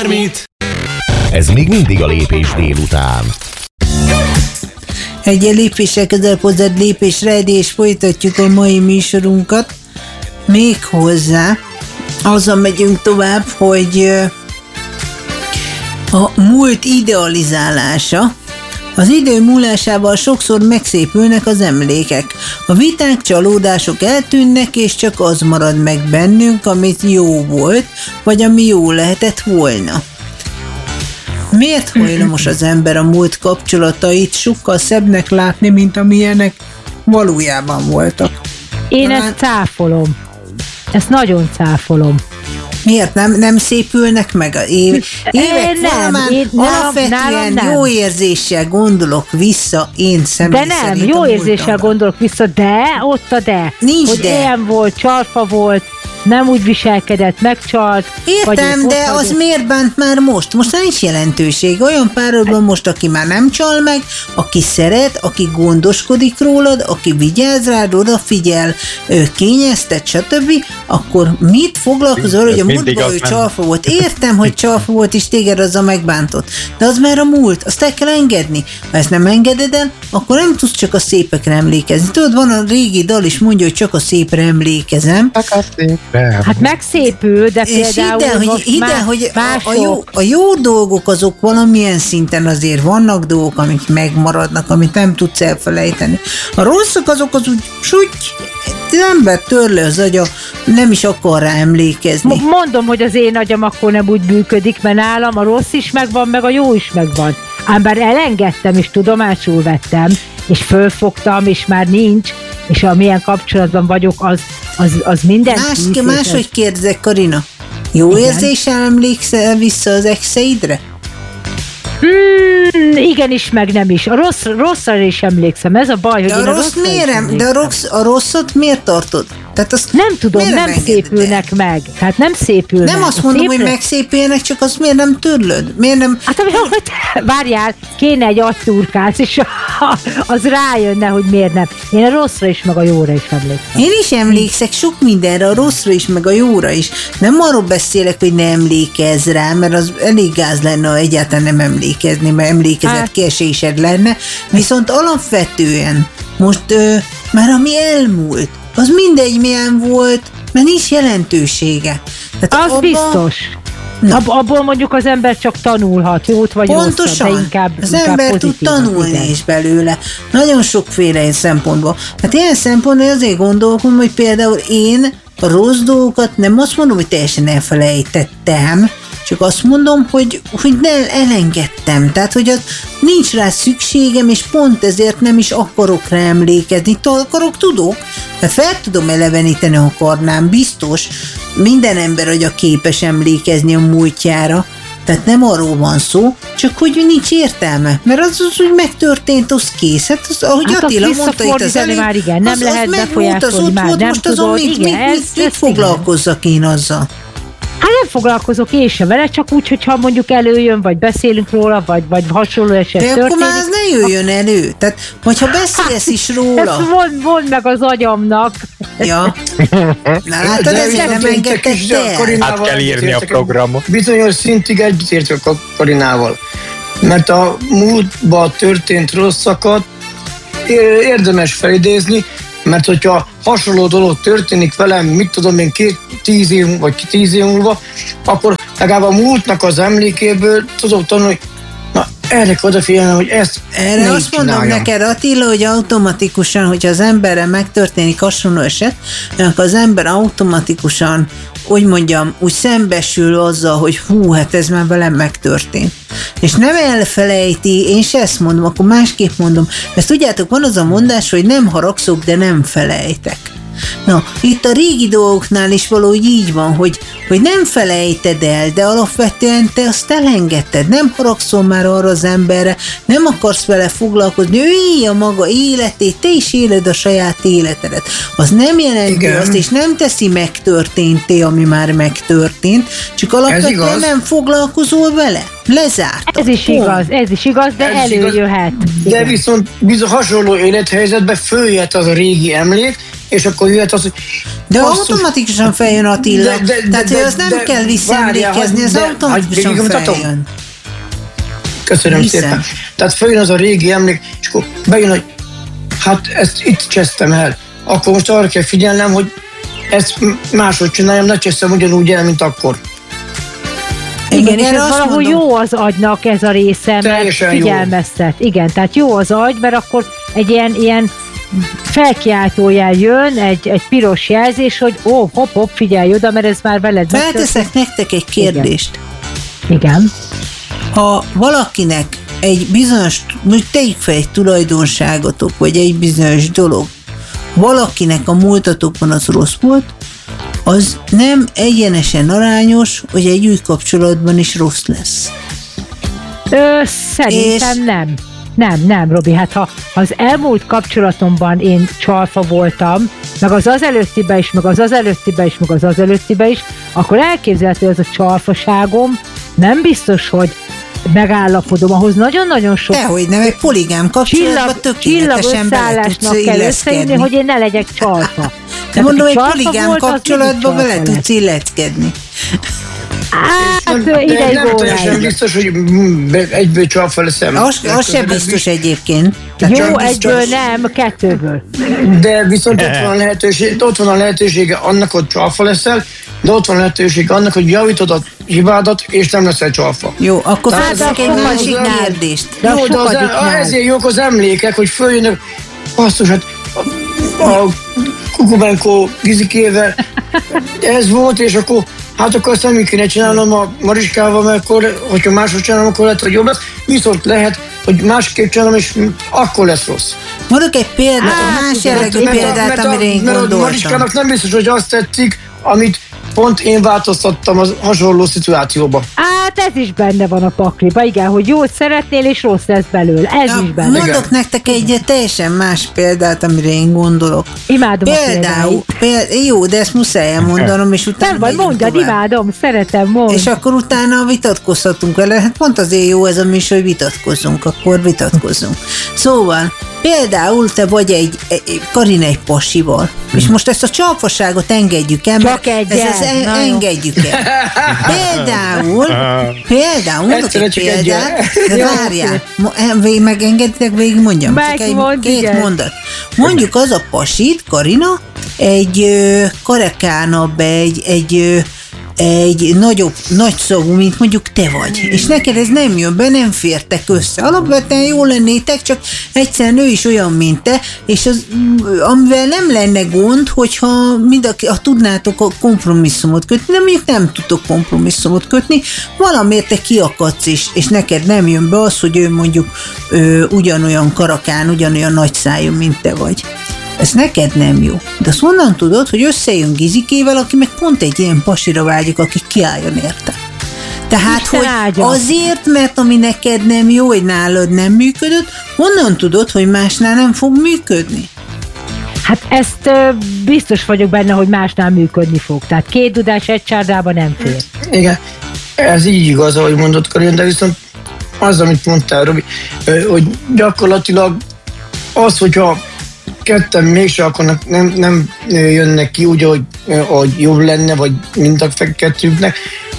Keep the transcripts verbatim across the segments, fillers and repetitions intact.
bármit. Ez még mindig a Lépés délután. Egy lépéssel közelebb hozzád lépésre, és folytatjuk a mai műsorunkat. Még hozzá, azzal megyünk tovább, hogy a múlt idealizálása. Az idő múlásával sokszor megszépülnek az emlékek. A viták, csalódások eltűnnek, és csak az marad meg bennünk, amit jó volt, vagy ami jó lehetett volna. Miért hajlamos az ember a múlt kapcsolatait sokkal szebbnek látni, mint amilyenek valójában voltak? Én Talán... ezt cáfolom. Ezt nagyon cáfolom. Miért nem, nem szépülnek meg a év, évek folyamán? Alapvetően nem. Jó érzéssel gondolok vissza, én személy De nem, szerint jó érzéssel gondolok vissza, de ott a de. Nincs hogy de. Ilyen volt, csalfa volt, nem úgy viselkedett, megcsalt. Értem, de az vagyok. Miért bánt már most? Most nincs jelentőség. Olyan párod most, aki már nem csal meg, aki szeret, aki gondoskodik rólad, aki vigyáz rád, odafigyel, kényeztet, stb. Akkor mit foglalkozol, hogy a múltban ő csalfa volt? Értem, hogy csalfa volt, és téged azzal megbántott. De az már a múlt, azt el kell engedni. Ha ezt nem engeded el, akkor nem tudsz csak a szépekre emlékezni. Tudod, van a régi dal is mondja, hogy csak a szépre emlékezem. Hát megszépül, de például ide, most ide, más, hogy mások... a, jó, a jó dolgok azok valamilyen szinten azért vannak dolgok, amik megmaradnak, amit nem tudsz elfelejteni. A rosszak azok az úgy, súgy, az ember törle az agya, nem is akar rá emlékezni. Mondom, hogy az én agyam akkor nem úgy működik, mert nálam a rossz is megvan, meg a jó is megvan. Ám bár elengedtem, és tudomásul vettem, és fölfogtam, és már nincs, és amilyen kapcsolatban vagyok, az, az, az minden... Más, máshogy kérdezek, Karina. Jó igen. Érzéssel emlékszel vissza az exeidre? Hmm, igenis, meg nem is. A rossz, rosszra is emlékszem, ez a baj, hogy de a, én a rossz miért, de a, rossz, a rosszat miért tartod? Tehát azt nem tudom, nem szépülnek meg. Tehát nem szépülnek. Nem azt mondom, szépülnek. Hogy megszépülnek, csak azt miért nem törlöd? Miért nem... Hát hogy várjál, kéne egy agyturkász, és az rájönne, hogy miért nem. Én a rosszra is, meg a jóra is emlékszem. Én is emlékszek sok mindenre, a rosszra is, meg a jóra is. Nem arról beszélek, hogy ne emlékezz rá, mert az elég gáz lenne, ha egyáltalán nem emlékezni, mert emlékezett hát. Kiesésed lenne. Viszont alapvetően most ö, már ami elmúlt, az mindegy milyen volt, mert nincs jelentősége. Tehát az abba, biztos. Ab, abból mondjuk az ember csak tanulhat, jót vagy pontosan, rosszat, de inkább az inkább ember tud tanulni igen. is belőle. Nagyon sokféle szempontból. Hát ilyen szempontból azért gondolom, hogy például én a rossz dolgokat nem azt mondom, hogy teljesen elfelejtettem, csak azt mondom, hogy, hogy nem elengedtem. Tehát, hogy az nincs rá szükségem, és pont ezért nem is akarok rá emlékezni. Akarok, tudok. Hát fel tudom eleveníteni, ha akarnám, biztos. Minden ember agya képes emlékezni a múltjára. Tehát nem arról van szó, csak hogy nincs értelme. Mert az, az úgy megtörtént, az kész. Hát az, ahogy hát Attila mondta itt az előbb, már igen, nem az, lehet az befolyásolni, már nem most tudod. Most azon mit, igen, mit, mit, mit, mit foglalkozzak én azzal? Hát nem foglalkozok én sem vele, csak úgy, hogyha mondjuk előjön, vagy beszélünk róla, vagy, vagy hasonló eset történik. De akkor már ez ne jöjjön elő. Tehát, hogyha beszélsz is róla. Ezt mond, mond meg az agyamnak. Ja. Na látod, ezért nem engedtek el. Hát kell írni a programot. Bizonyos szintig egyetértek a Karinával. Mert a múltban történt rosszakat érdemes felidézni, mert hogyha hasonló dolog történik velem, mit tudom én, két, tíz év, vagy tíz év múlva, akkor legalább a múltnak az emlékéből tudok tanulni, hogy na, erre kell odafigyelni, hogy ezt erre azt mondom csináljam. Neked, Attila, hogy automatikusan, hogyha az emberre megtörténik hasonló eset, akkor az ember automatikusan, úgy mondjam, úgy szembesül azzal, hogy hú, hát ez már velem megtörtént. És nem elfelejti, én se ezt mondom, akkor másképp mondom. Ezt tudjátok, van az a mondás, hogy nem haragszok, de nem felejtek. Na, itt a régi dolgoknál is valahogy így van, hogy, hogy nem felejted el, de alapvetően te azt elengedted, nem haragszol már arra az emberre, nem akarsz vele foglalkozni, ő élje a maga életét, te is éled a saját életedet. Az nem jelenti igen. azt, és nem teszi megtörténté, ami már megtörtént, csak alapvetően nem foglalkozol vele. Lezárt. Ez is pont. igaz, ez is igaz, de ez előjöhet. Igaz. De viszont bizony hasonló élethelyzetben följöhet az a régi emlék, és akkor jöhet az, hogy... De basszus, automatikusan feljön Attila. de- de- de- Tehát, hogy az nem de- kell visszaemlékezni, az várjál, de- automatikusan de- de- feljön. Köszönöm Hiszem. szépen. Tehát följön az a régi emlék, és akkor bejön, hogy hát ezt itt csesztem el. Akkor most arra kell figyelnem, hogy ezt máshogy csináljam, ne csesztem ugyanúgy el, mint akkor. Én Igen, meg és erre ez azt valahogy mondom- jó az agynak ez a része, mert Teljesen jó. figyelmeztet. Igen, tehát jó az agy, mert akkor egy ilyen, ilyen felkiáltójel jön, egy, egy piros jelzés, hogy ó, hopp, hopp, figyelj oda, mert ez már veled megtörtént. Felteszek nektek egy kérdést. Igen. Ha valakinek egy bizonyos, most tegyük fel egy tulajdonságotok, vagy egy bizonyos dolog, valakinek a múltatokban az rossz volt, az nem egyenesen arányos, hogy egy új kapcsolatban is rossz lesz. Ö, szerintem És- nem. Nem, nem, Robi, hát ha, ha az elmúlt kapcsolatomban én csalfa voltam, meg az az előttibe is, meg az az előttibe is, meg az az előttibe is, akkor elképzelhető, hogy az a csalfaságom nem biztos, hogy megállapodom, ahhoz nagyon-nagyon sok Dehogy nem, egy poligám kapcsolatban csillag, csillag tökéletesen bele tudsz összeállásnak kell összejönni, illeszkedni. hogy én ne legyek csalfa. De Tehát, mondom, aki egy csalfa poligám volt, az kapcsolatban mindig bele csalfa tudsz illeszkedni. Hát, de ideig nem teljesen óráig. biztos, hogy mm, be- egyből csalfa leszem. Az, az sem biztos egyébként. Tehát Jó, csak egyből biztos. nem, kettőből. De viszont ott van a lehetőség, ott van a lehetősége annak, hogy csalfa leszel, de ott van a lehetőség annak, hogy javítod a hibádat, és nem leszel csalfa. Jó, akkor Tehát felteszek az egy a másik sokadik- kérdést. De a Jó, de az, sokadiknál. ezért jók az emlékek, hogy följönnek, basszus, hát a, a Kukubenko Gizikével ez volt, és akkor hát akkor azt nem kéne csinálnom a Mariskával, mert akkor, hogyha máshogy csinálom, akkor lehet, hogy jobb lesz. Viszont lehet, hogy másképp csinálom, és akkor lesz rossz. Mondok egy példát, Hát, más igen, jellegű mert a- példát, mert a, amire én mert a gondoltam. Mariskának nem biztos, hogy azt tetszik, amit pont én változtattam az hasonló szituációba. Hát ez is benne van a pakliba, igen, hogy jót szeretnél, és rossz lesz belőle. Ez Na, is benne. mondok Igen. nektek egy teljesen más példát, amire én gondolok. Imádom a Például, példáit. péld, jó, de ezt muszáj elmondanom, és utána Nem vagy, megyünk mondjad, tovább. imádom, szeretem, mondd. És akkor utána vitatkozhatunk vele. Hát pont azért jó ez a műsor, hogy vitatkozzunk, akkor vitatkozzunk. Szóval, például te vagy egy, egy Karin egy pasival, és most ezt a csalfaságot engedjük el, mert Csak egyet. ez, ez en, Na jó. engedjük el. Például, például, mondok Egyszerre egy csak példát, egyet. de várjál, mo- em- végig megengeditek, végig mondjam, csak egy Megmond, két igen. mondat. Mondjuk az a pasit, Karina, egy ö, karekánabb, egy, egy ö, egy nagyobb, nagy szavú, mint mondjuk te vagy. És neked ez nem jön be, nem fértek össze. Alapvetően jól lennétek, csak egyszerűen ő is olyan, mint te, és az, amivel nem lenne gond, hogyha mind a, ha tudnátok a kompromisszumot kötni, de mondjuk nem tudtok kompromisszumot kötni, valamiért te kiakadsz, és, és neked nem jön be az, hogy ő mondjuk ö, ugyanolyan karakán, ugyanolyan nagy szájú, mint te vagy. Ez neked nem jó. De azt honnan tudod, hogy összejön Gizikével, aki meg pont egy ilyen pasira vágyik, aki kiálljon érte. Tehát, Isten hogy áldja. azért, mert ami neked nem jó, hogy nálad nem működött, honnan tudod, hogy másnál nem fog működni? Hát ezt ö, biztos vagyok benne, hogy másnál működni fog. Tehát két dudás egy csárdában nem fér. Igen, ez így igaz, ahogy mondott Karin, de viszont az, amit mondtál, Robi, ö, hogy gyakorlatilag az, hogyha ketten mégse akarnak, nem, nem jönnek ki úgy, hogy, hogy jobb lenne, vagy mint a kettőnknek,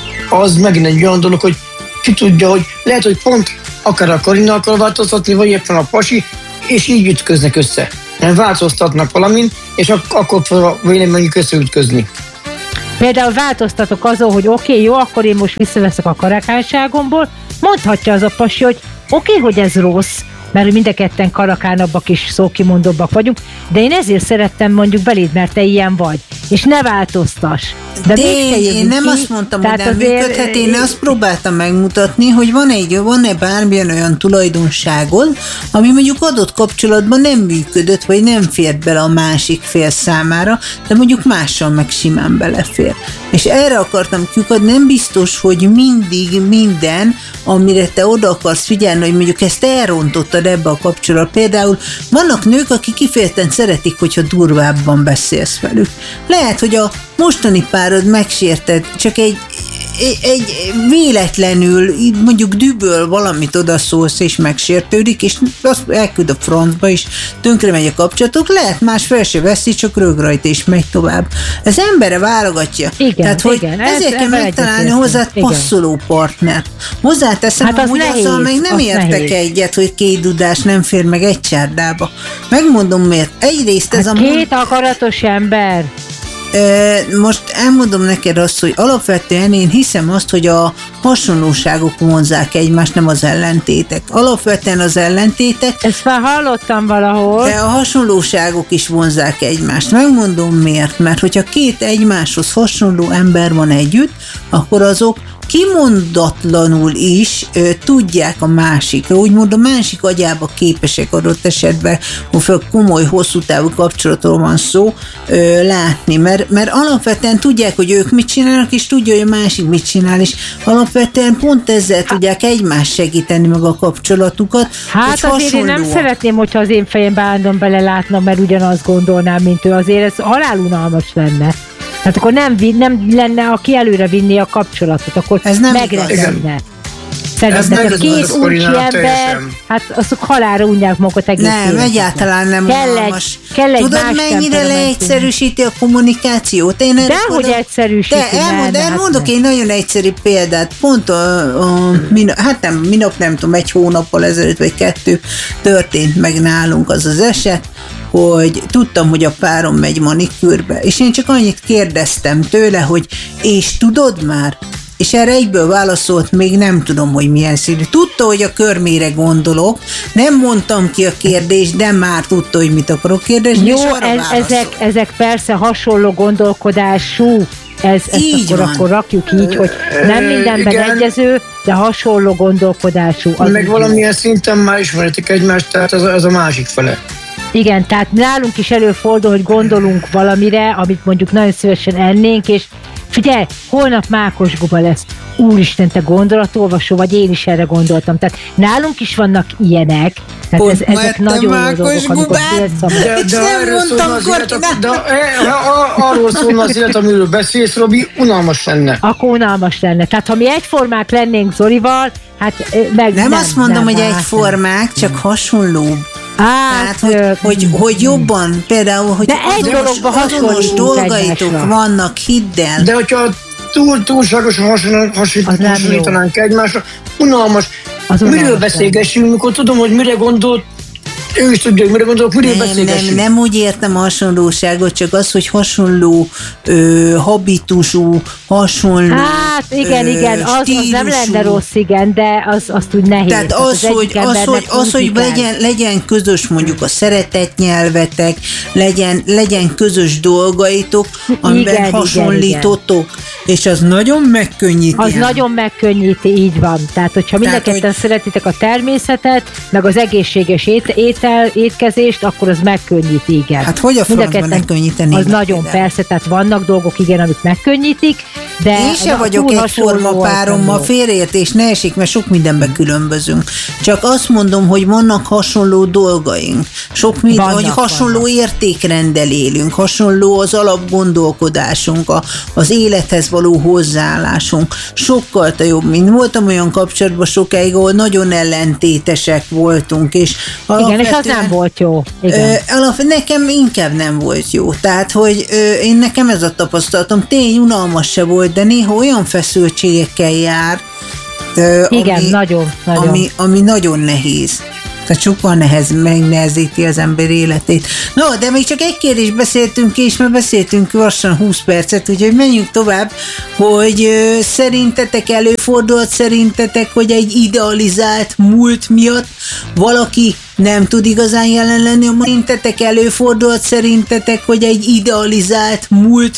az megint egy olyan dolog, hogy ki tudja, hogy lehet, hogy pont akár a Karina akar változtatni, vagy éppen a pasi, és így ütköznek össze. Nem változtatnak valamint, és ak- akkor fog a véleményük összeütközni. Például változtatok azon, hogy oké, okay, jó, akkor én most visszaveszek a karakánságomból, mondhatja az a pasi, hogy oké, okay, hogy ez rossz, mert mind a ketten karakánabbak és szókimondóbbak vagyunk, de én ezért szerettem mondjuk beléd, mert te ilyen vagy. És ne változtass. De, De mégse én, jövünk én nem ki, azt mondtam, tehát hogy nem azért- működhet, én azt próbáltam megmutatni, hogy van egy, van-e bármilyen olyan tulajdonságod, ami mondjuk adott kapcsolatban nem működött, vagy nem fért bele a másik fél számára, de mondjuk mással meg simán belefér. És erre akartam kiukadni, nem biztos, hogy mindig minden, amire te oda akarsz figyelni, hogy mondjuk ezt elrontottad ebbe a kapcsolatba. Például vannak nők, akik kifejezetten szeretik, hogyha durvábban beszélsz velük. Lehet, hogy a mostani párod megsérted, csak egy egy, egy véletlenül, mondjuk düböl valamit odaszólsz, és megsértődik, és azt elküld a francba, és tönkre megy a kapcsolatok, lehet más fel se veszi, csak rög rajta, és megy tovább. Ez emberre válogatja. Igen, Tehát, hogy igen, ezért kell megtalálni hozzá passzoló partnert. Hozzáteszem, hát az hogy nehéz, azzal még nem az értek nehéz. egyet, hogy két dudás nem fér meg egy csárdába. Megmondom miért. Egyrészt ez Hát a... két akaratos ember. Most elmondom neked azt, hogy alapvetően én hiszem azt, hogy a hasonlóságok vonzák egymást, nem az ellentétek. Alapvetően az ellentétek, Ezt már hallottam valahol. de a hasonlóságok is vonzák egymást. Megmondom miért, mert hogyha két egymáshoz hasonló ember van együtt, akkor azok kimondatlanul is ö, tudják a másikra, úgymond a másik agyába képesek adott esetben, hogy komoly, hosszú távú kapcsolatról van szó, ö, látni, mert, mert alapvetően tudják, hogy ők mit csinálnak, és tudja, hogy a másik mit csinál, és alapvetően pont ezzel tudják egymást segíteni meg a kapcsolatukat. Hát hogy azért én nem hasonlóak. szeretném, hogyha az én fejembe állandóan belelátnom, mert ugyanazt gondolnám, mint ő. Azért ez halálunalmas lenne. Tehát akkor nem, nem lenne, aki előre vinné a kapcsolatot, akkor Ez nem megrekedne. Ez Szerintem nem a két igaz, uncsi Korina, ember, teljesen. hát azok halálra unják magukat egész Nem, életükben. egyáltalán nem Kell egy- unalmas. kell egy Tudod, más mennyire temperamentum. leegyszerűsíti a kommunikációt? Én erre Dehogy oda- egyszerűsíti, De elmond, nem, elmondok hát egy nagyon egyszerű példát. Pont a, a minap, hát nem, minap nem tudom, egy hónappal ezelőtt, vagy kettő történt meg nálunk az az eset, hogy tudtam, hogy a párom megy manikűrbe, és én csak annyit kérdeztem tőle, hogy és tudod már? És erre egyből válaszolt, még nem tudom, hogy milyen színű. Tudta, hogy a körmére gondolok, nem mondtam ki a kérdést, de már tudta, hogy mit akarok kérdezni, jó, és arra ez, válaszolt. ezek, ezek persze hasonló gondolkodású, ez, ezt Így akkor, van. akkor rakjuk így, hogy nem mindenben igen. egyező, de hasonló gondolkodású. Az Meg így valamilyen szinten már ismeritek egymást, tehát ez, ez a másik fele. Igen, tehát nálunk is előfordul, hogy gondolunk valamire, amit mondjuk nagyon szívesen ennénk, és figyelj, holnap mákos guba lesz. Úristen, te gondolatolvasó, vagy én is erre gondoltam. Tehát nálunk is vannak ilyenek, tehát Pont ez, ma ezek ettem nagyon jó mákos dolgok, amikor gubát. félszabad. De, És de nem erről mondtam, szólna az élet, Korina. de e, ha arról szólna az élet, amiről beszélsz, Robi, unalmas lenne. Akkor unalmas lenne. Tehát ha mi egyformák lennénk Zolival, hát eh, meg Nem, nem azt mondom, nem, hogy hát egyformák, csak hasonló. Hát, Tehát, hogy, ö, hogy, hogy jobban, például, hogy De egy azonos, dologban azonos hasonlítunk dolgaitok egymásra. vannak, hidd el. De hogyha túl, túlságosan hasonl- hasonl- Az nem hasonlítanánk egymásra, unalmas. Az Miről unalmas beszélgessünk, mikor tudom, hogy mire gondolt, ő is tudja, hogy mire gondolok, miről Nem, nem, beszélgessünk. nem úgy értem a hasonlóságot, csak az, hogy hasonló ö, habitusú, hasonló Hát igen, ö, igen, az, az nem stílusú. lenne rossz, igen, de az, az úgy nehéz. Tehát az, egyik hogy, az, embernek hogy, az, hogy húzni kell. legyen, legyen közös mondjuk a szeretett nyelvetek, legyen, legyen közös dolgaitok, amiben Igen, igen, hasonlítotok, és az nagyon megkönnyíti. Az nagyon megkönnyíti, így van. Tehát, hogyha mind a Tehát, ketten hogy- szeretitek a természetet, meg az egészséges ét, étel, étkezést, akkor az megkönnyíti, igen. Hát hogy a Mind francban ne könnyítenének Az nagyon, például? persze, tehát vannak dolgok, igen, amik megkönnyítik, de Én se na, vagyok túl egyforma hasonló az párommal, nem jó. félreértés ne esik, mert sok mindenben különbözünk. Csak azt mondom, hogy vannak hasonló dolgaink. Sok minden, Vannak, hogy hasonló vannak. értékrendel élünk, hasonló az alapgondolkodásunk, a, az élethez való hozzáállásunk. Sokkal jobb, mint voltam olyan kapcsolatban sokáig, ahol nagyon ellentétesek voltunk, és Igen, és az alapvetően- nem volt jó. Igen. Ö, alap, nekem inkább nem volt jó. Tehát, hogy ö, én nekem ez a tapasztalatom, tény unalmas se volt, de néha olyan feszültségekkel jár, ö, Igen, ami, nagyon, nagyon. Ami, ami nagyon nehéz. Tehát sokkal nehez, megnehezíti az ember életét. No, de még csak egy kérdést beszéltünk ki, és már beszéltünk lassan húsz percet, úgyhogy menjünk tovább, hogy ö, szerintetek előfordult, szerintetek, hogy egy idealizált múlt miatt valaki nem tud igazán jelen lenni, szerintetek előfordult, szerintetek, hogy egy idealizált múlt